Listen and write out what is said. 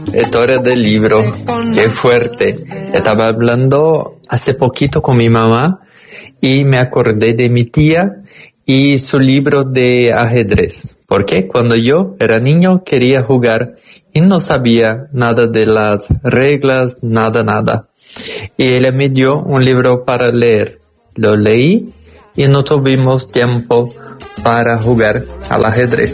historia del libro, qué fuerte. Estaba hablando hace poquito con mi mamá y me acordé de mi tía y su libro de ajedrez. Porque cuando yo era niño quería jugar y no sabía nada de las reglas, nada. Y ella me dio un libro para leer. Lo leí y no tuvimos tiempo para jugar al ajedrez.